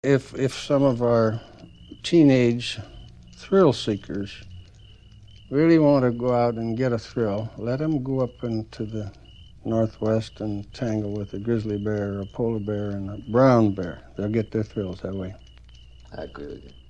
If some of our teenage thrill seekers really want to go out and get a thrill, let them go up into the Northwest and tangle with a grizzly bear or a polar bear and a brown bear. They'll get their thrills that way. I agree with you.